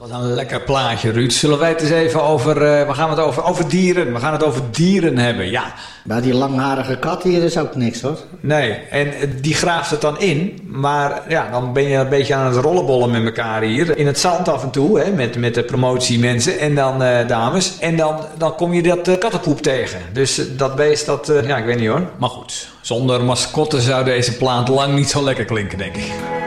Wat een lekker plaatje, Ruud. Zullen wij het eens even over... we gaan het over dieren. We gaan het over dieren hebben, ja. Maar die langharige kat hier is ook niks, hoor. Nee, en die graaft het dan in. Maar ja, dan ben je een beetje aan het rollenbollen met elkaar hier. In het zand af en toe, hè, met de promotiemensen en dan dames. En dan kom je dat kattenpoep tegen. Dus dat beest, ja, ik weet niet hoor. Maar goed, zonder mascotte zou deze plaat lang niet zo lekker klinken, denk ik.